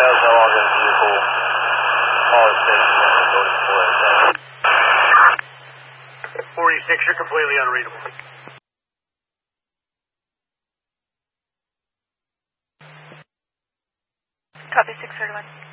advise how long is the vehicle all station and loading for it. 46, you're completely unreadable. Copy 631.